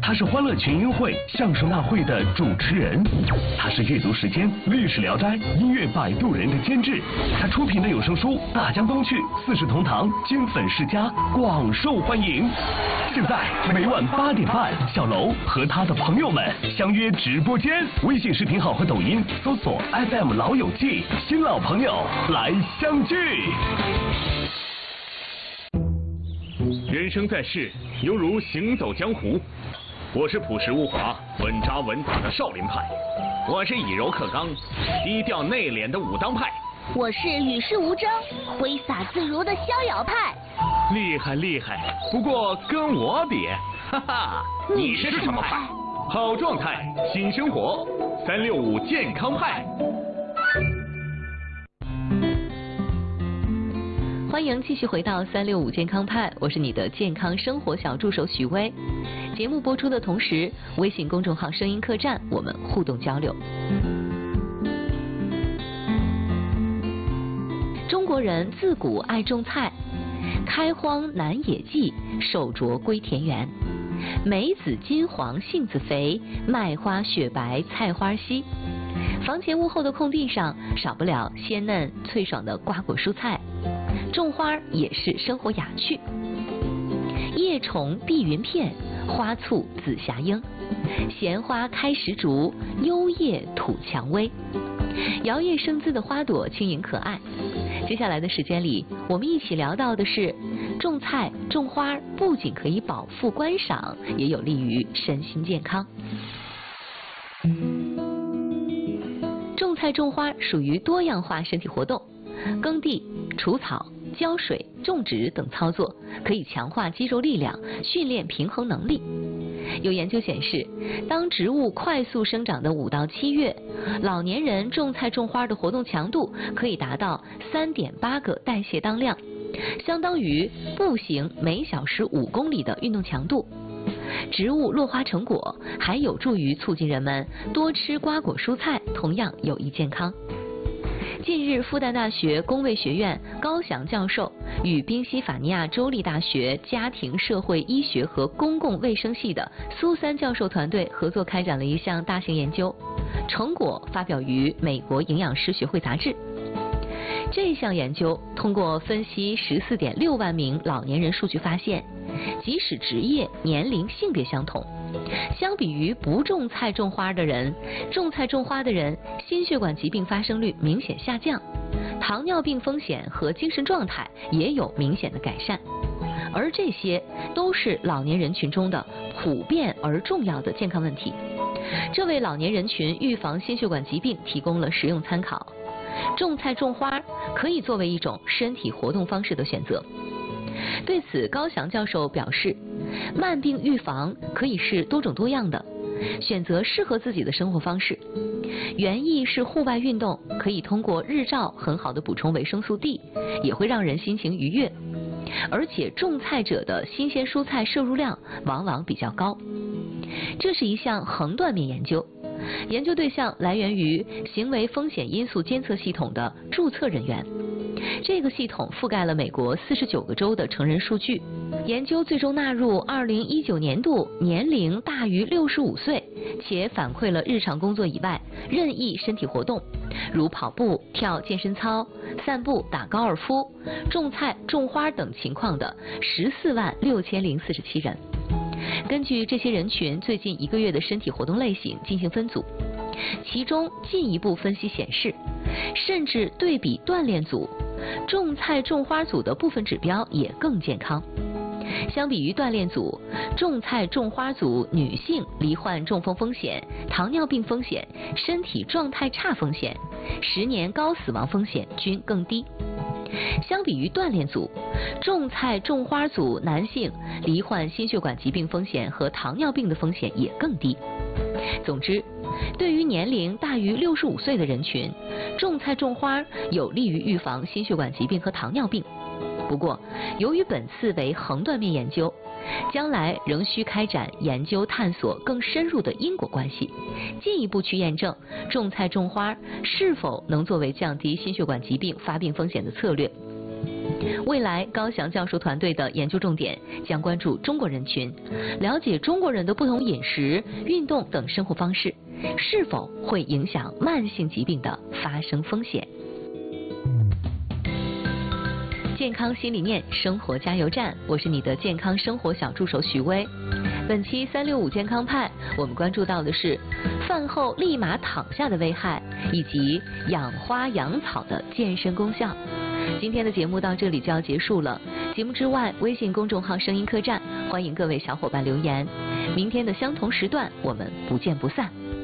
他是欢乐群英会、相声大会的主持人，他是阅读时间、历史聊斋、音乐摆渡人的监制，他出品的有声书《大江东去》《四世同堂》《金粉世家》广受欢迎。现在每晚8点半，小楼和他的朋友们相约直播间，微信视频号和抖音搜索 FM 老友记，新老朋友来相聚。 人生在世，犹如行走江湖。我是朴实无华、稳扎稳打的少林派，我是以柔克刚、低调内敛的武当派， 我是与世无争、挥洒自如的逍遥派。 厉害厉害，不过跟我比，哈哈， 你是什么派？ 好状态，新生活，365健康派。 欢迎继续回到365健康派，我是你的健康生活小助手许巍。节目播出的同时，微信公众号声音客栈我们互动交流。中国人自古爱种菜，开荒南野际，手镯归田园。梅子金黄杏子肥，麦花雪白菜花稀。房前屋后的空地上，少不了鲜嫩脆爽的瓜果蔬菜。种花也是生活雅趣。叶虫碧云片，花簇紫霞英。闲花开时竹，幽叶吐蔷薇。摇曳生姿的花朵轻盈可爱。接下来的时间里，我们一起聊到的是，种菜种花不仅可以饱腹观赏，也有利于身心健康。种菜种花属于多样化身体活动，耕地、除草、浇水、种植等操作可以强化肌肉力量，训练平衡能力。有研究显示，当植物快速生长的5到7月，老年人种菜种花的活动强度可以达到3.8个代谢当量，相当于步行每小时5公里的运动强度。植物落花成果，还有助于促进人们多吃瓜果蔬菜，同样有益健康。近日，复旦大学工卫学院高翔教授与宾夕法尼亚州立大学家庭社会医学和公共卫生系的苏三教授团队合作开展了一项大型研究，成果发表于美国营养师学会杂志。这项研究通过分析14.6万名老年人数据发现，即使职业、年龄、性别相同，相比于不种菜种花的人，种菜种花的人心血管疾病发生率明显下降，糖尿病风险和精神状态也有明显的改善，而这些都是老年人群中的普遍而重要的健康问题，这为老年人群预防心血管疾病提供了实用参考。种菜种花可以作为一种身体活动方式的选择。对此，高翔教授表示，慢病预防可以是多种多样的，选择适合自己的生活方式。园艺是户外运动，可以通过日照很好的补充维生素 D， 也会让人心情愉悦。而且种菜者的新鲜蔬菜摄入量往往比较高。这是一项横断面研究，研究对象来源于行为风险因素监测系统的注册人员。这个系统覆盖了美国49个州的成人数据。研究最终纳入2019年度年龄大于65岁且反馈了日常工作以外任意身体活动，如跑步、跳健身操、散步、打高尔夫、种菜、种花等情况的146047人。根据这些人群最近1个月的身体活动类型进行分组，其中进一步分析显示，甚至对比锻炼组，种菜种花组的部分指标也更健康。相比于锻炼组，种菜种花组女性罹患中风风险、糖尿病风险、身体状态差风险、10年高死亡风险均更低。相比于锻炼组，种菜种花组男性罹患心血管疾病风险和糖尿病的风险也更低。总之，对于年龄大于65岁的人群，种菜种花有利于预防心血管疾病和糖尿病。不过，由于本次为横断面研究，将来仍需开展研究探索更深入的因果关系，进一步去验证种菜种花是否能作为降低心血管疾病发病风险的策略。 未来高翔教授团队的研究重点将关注中国人群，了解中国人的不同饮食、运动等生活方式是否会影响慢性疾病的发生风险。健康新理念，生活加油站，我是你的健康生活小助手许巍。本期365健康派，我们关注到的是饭后立马躺下的危害，以及养花养草的健身功效。今天的节目到这里就要结束了。节目之外，微信公众号声音客栈，欢迎各位小伙伴留言。明天的相同时段，我们不见不散。